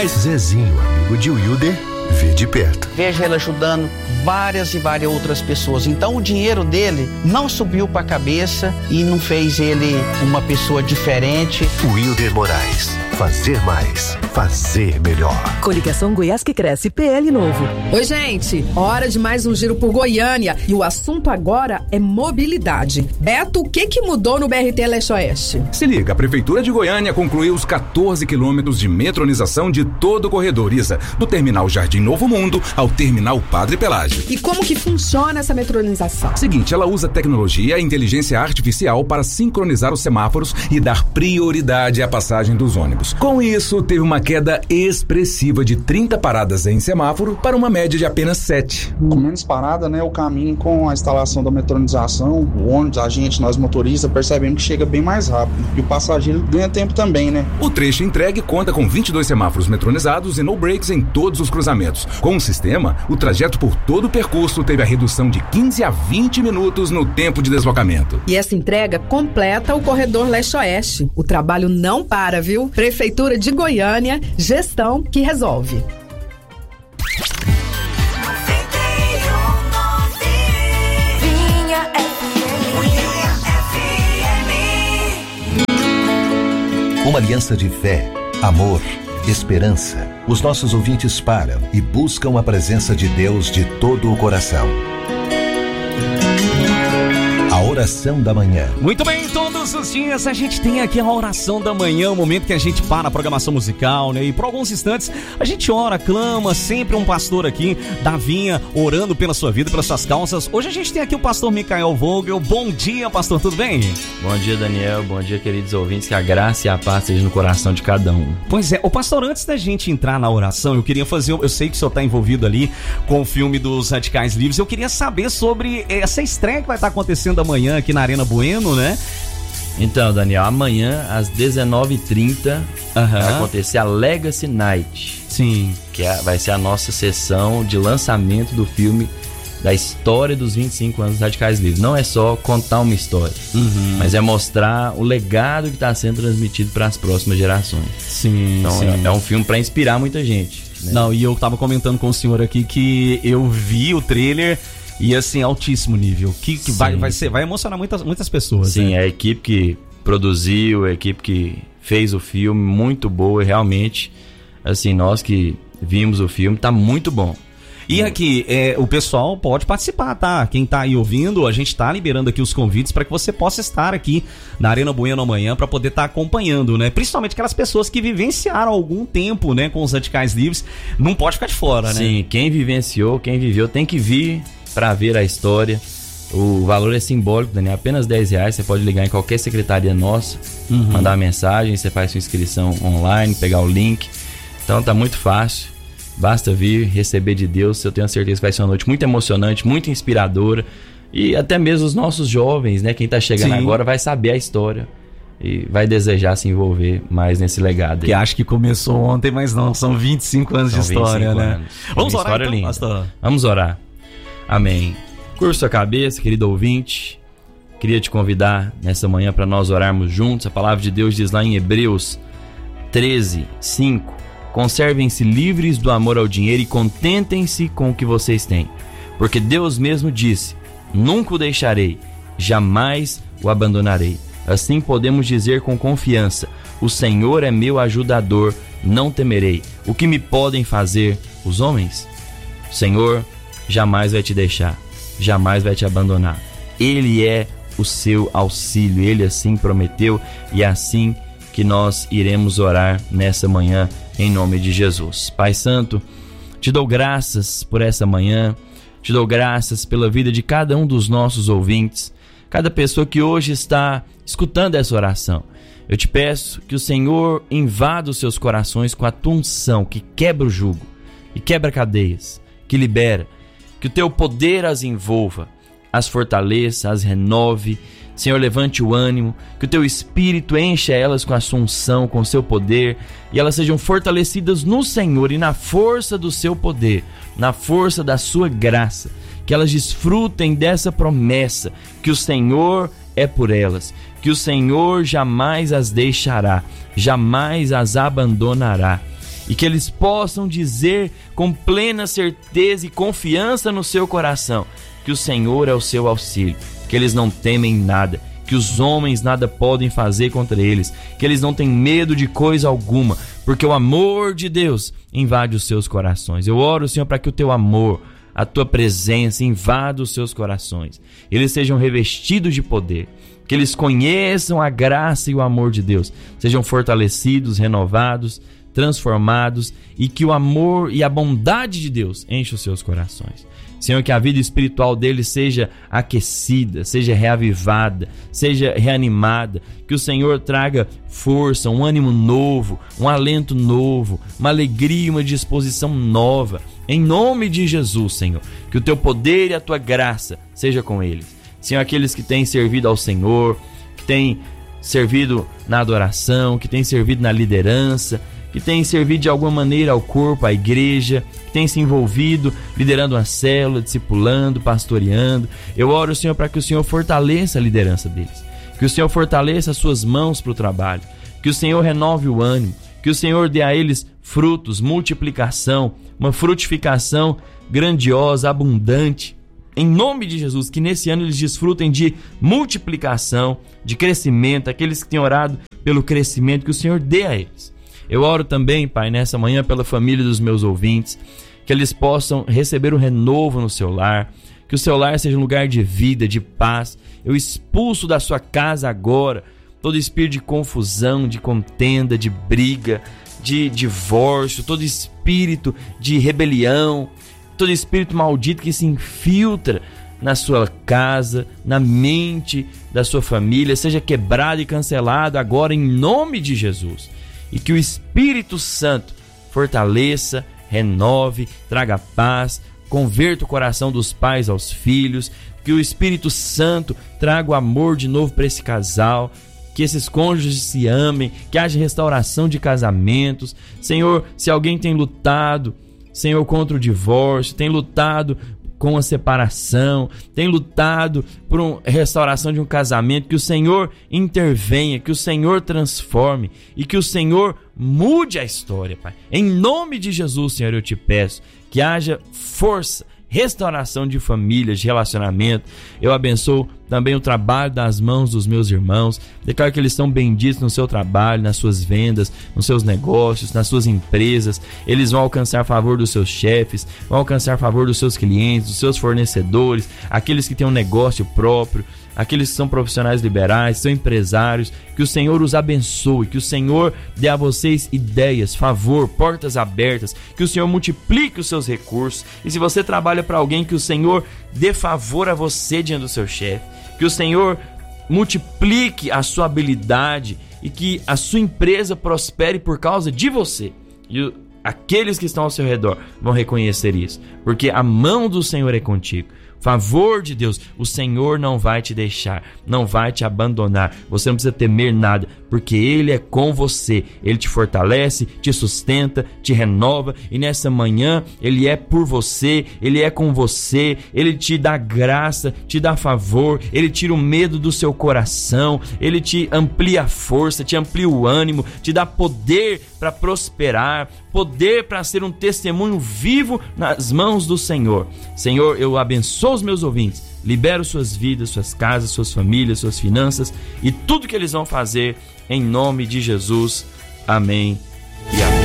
Moraes. Zezinho, amigo de Wilder, vê de perto. Vejo ele ajudando várias outras pessoas. Então o dinheiro dele não subiu para a cabeça e não fez ele uma pessoa diferente. Wilder Moraes. Fazer mais. Fazer melhor. Coligação Goiás que Cresce, PL Novo. Oi, gente. Hora de mais um giro por Goiânia. E o assunto agora é mobilidade. Beto, o que mudou no BRT Leste-Oeste? Se liga, a Prefeitura de Goiânia concluiu os 14 quilômetros de metronização de todo o corredor ISA, do terminal Jardim Novo Mundo ao terminal Padre Pelágio. E como que funciona essa metronização? Seguinte, ela usa tecnologia e inteligência artificial para sincronizar os semáforos e dar prioridade à passagem dos ônibus. Com isso, teve uma queda expressiva de 30 paradas em semáforo para uma média de apenas 7. Com menos parada, né, o caminho com a instalação da metronização, o ônibus, a gente, nós motoristas, percebemos que chega bem mais rápido. E o passageiro ganha tempo também, né? O trecho entregue conta com 22 semáforos metronizados e no breaks em todos os cruzamentos. Com o sistema, o trajeto por todo o percurso teve a redução de 15 a 20 minutos no tempo de deslocamento. E essa entrega completa o corredor Leste-Oeste. O trabalho não para, viu? Prefeitura de Goiânia, gestão que resolve. Uma aliança de fé, amor, esperança. Os nossos ouvintes param e buscam a presença de Deus de todo o coração. A oração da manhã. Muito bem, todos os dias a gente tem aqui a oração da manhã, o momento que a gente para a programação musical, né? E por alguns instantes a gente ora, clama, sempre um pastor aqui, Davinha, orando pela sua vida, pelas suas causas. Hoje a gente tem aqui o pastor Micael Vogel. Bom dia, pastor, tudo bem? Bom dia, Daniel, bom dia, queridos ouvintes, que a graça e a paz estejam no coração de cada um. Pois é, o pastor, antes da gente entrar na oração, eu queria fazer, eu sei que o senhor está envolvido ali com o filme dos Radicais Livres, eu queria saber sobre essa estreia que vai estar acontecendo amanhã aqui na Arena Bueno, né? Então, Daniel, amanhã às 19h30 vai acontecer a Legacy Night. Sim. Que vai ser a nossa sessão de lançamento do filme da história dos 25 anos dos Radicais Livres. Não é só contar uma história, mas é mostrar o legado que está sendo transmitido para as próximas gerações. Sim, então, sim. É um filme para inspirar muita gente, né? Não, e eu estava comentando com o senhor aqui que eu vi o trailer e assim, altíssimo nível, que vai emocionar muitas pessoas. Sim, né? A equipe que produziu, a equipe que fez o filme, muito boa, e realmente, assim, nós que vimos o filme, tá muito bom. E aqui, o pessoal pode participar, tá? Quem tá aí ouvindo, a gente tá liberando aqui os convites para que você possa estar aqui na Arena Bueno amanhã para poder estar acompanhando, né? Principalmente aquelas pessoas que vivenciaram algum tempo, né, com os Radicais Livres, não pode ficar de fora, né? Sim, quem vivenciou, quem viveu, tem que vir para ver a história. O valor é simbólico, Daniel, apenas R$10. Você pode ligar em qualquer secretaria nossa, mandar uma mensagem, você faz sua inscrição online, pegar o link. Então tá muito fácil, basta vir, receber de Deus. Eu tenho certeza que vai ser uma noite muito emocionante, muito inspiradora. E até mesmo os nossos jovens, né, quem tá chegando agora vai saber a história e vai desejar se envolver mais nesse legado aí. Que acho que começou ontem, mas não, são 25 anos de história, né? Vamos orar então, linda. Pastor? Vamos orar. Amém. Curva sua cabeça, querido ouvinte. Queria te convidar nessa manhã para nós orarmos juntos. A palavra de Deus diz lá em Hebreus 13:5: conservem-se livres do amor ao dinheiro e contentem-se com o que vocês têm, porque Deus mesmo disse: nunca o deixarei, jamais o abandonarei. Assim podemos dizer com confiança: o Senhor é meu ajudador, não temerei. O que me podem fazer os homens? O Senhor jamais vai te deixar, jamais vai te abandonar. Ele é o seu auxílio, Ele assim prometeu, e é assim que nós iremos orar nessa manhã, em nome de Jesus. Pai Santo, te dou graças por essa manhã, te dou graças pela vida de cada um dos nossos ouvintes, cada pessoa que hoje está escutando essa oração. Eu te peço que o Senhor invada os seus corações com a tua unção, que quebra o jugo, que quebra cadeias, que libera, que o teu poder as envolva, as fortaleça, as renove. Senhor, levante o ânimo, que o teu Espírito encha elas com a sua unção, com o seu poder, e elas sejam fortalecidas no Senhor e na força do seu poder, na força da sua graça, que elas desfrutem dessa promessa, que o Senhor é por elas, que o Senhor jamais as deixará, jamais as abandonará. e que eles possam dizer com plena certeza e confiança no seu coração que o Senhor é o seu auxílio, que eles não temem nada, que os homens nada podem fazer contra eles, que eles não têm medo de coisa alguma, porque o amor de Deus invade os seus corações. Eu oro, Senhor, para que o teu amor, a tua presença invada os seus corações, eles sejam revestidos de poder, que eles conheçam a graça e o amor de Deus, sejam fortalecidos, renovados, transformados, e que o amor e a bondade de Deus enche os seus corações. Senhor, que a vida espiritual deles seja aquecida, seja reavivada, seja reanimada, que o Senhor traga força, um ânimo novo, um alento novo, uma alegria, uma disposição nova, em nome de Jesus, Senhor, que o teu poder e a tua graça seja com eles. Senhor, aqueles que têm servido ao Senhor, que têm servido na adoração, que têm servido na liderança, que têm servido de alguma maneira ao corpo, à igreja, que têm se envolvido liderando uma célula, discipulando, pastoreando. Eu oro, Senhor, para que o Senhor fortaleça a liderança deles, que o Senhor fortaleça as suas mãos para o trabalho, que o Senhor renove o ânimo, que o Senhor dê a eles frutos, multiplicação, uma frutificação grandiosa, abundante. Em nome de Jesus, que nesse ano eles desfrutem de multiplicação, de crescimento, aqueles que têm orado pelo crescimento, que o Senhor dê a eles. Eu oro também, Pai, nessa manhã pela família dos meus ouvintes, que eles possam receber o renovo no seu lar, que o seu lar seja um lugar de vida, de paz. Eu expulso da sua casa agora todo espírito de confusão, de contenda, de briga, de divórcio, todo espírito de rebelião, todo espírito maldito que se infiltra na sua casa, na mente da sua família, seja quebrado e cancelado agora em nome de Jesus. E que o Espírito Santo fortaleça, renove, traga paz, converta o coração dos pais aos filhos, que o Espírito Santo traga o amor de novo para esse casal, que esses cônjuges se amem, que haja restauração de casamentos. Senhor, se alguém tem lutado, Senhor, contra o divórcio, tem lutado com a separação, tem lutado por uma restauração de um casamento, que o Senhor intervenha, que o Senhor transforme e que o Senhor mude a história, Pai. Em nome de Jesus, Senhor, eu te peço que haja força, restauração de famílias, de relacionamento. Eu abençoo também o trabalho das mãos dos meus irmãos. Declaro que eles são benditos no seu trabalho, nas suas vendas, nos seus negócios, nas suas empresas. Eles vão alcançar favor dos seus chefes, vão alcançar favor dos seus clientes, dos seus fornecedores, aqueles que têm um negócio próprio, aqueles que são profissionais liberais, são empresários. Que o Senhor os abençoe, que o Senhor dê a vocês ideias, favor, portas abertas, que o Senhor multiplique os seus recursos. E se você trabalha para alguém, que o Senhor dê favor a você diante do seu chefe, que o Senhor multiplique a sua habilidade e que a sua empresa prospere por causa de você. E aqueles que estão ao seu redor vão reconhecer isso, porque a mão do Senhor é contigo. Favor de Deus, o Senhor não vai te deixar, não vai te abandonar. Você não precisa temer nada, porque Ele é com você. Ele te fortalece, te sustenta, te renova. E nessa manhã, Ele é por você, Ele é com você. Ele te dá graça, te dá favor. Ele tira o medo do seu coração. Ele te amplia a força, te amplia o ânimo, te dá poder para prosperar, poder para ser um testemunho vivo nas mãos do Senhor. Senhor, eu abençoo os meus ouvintes, libero suas vidas, suas casas, suas famílias, suas finanças e tudo que eles vão fazer em nome de Jesus. Amém e amém.